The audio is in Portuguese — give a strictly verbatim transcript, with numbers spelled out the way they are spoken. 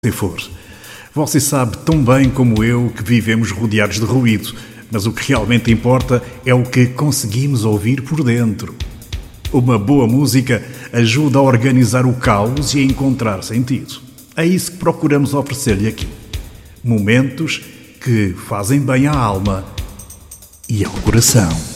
Se for. Você sabe tão bem como eu que vivemos rodeados de ruído, mas o que realmente importa é o que conseguimos ouvir por dentro. Uma boa música ajuda a organizar o caos e a encontrar sentido. É isso que procuramos oferecer-lhe aqui. Momentos que fazem bem à alma e ao coração.